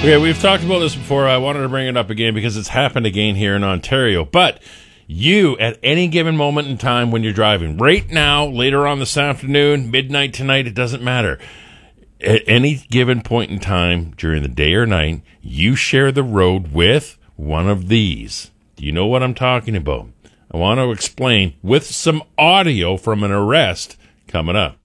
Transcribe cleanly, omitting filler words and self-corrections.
Okay, we've talked about this before. I wanted to bring it up again because it's happened again here in Ontario. But you, at any given moment in time when you're driving, right now, later on this afternoon, midnight tonight, it doesn't matter. At any given point in time during the day or night, you share the road with one of these. Do you know what I'm talking about? I want to explain with some audio from an arrest coming up.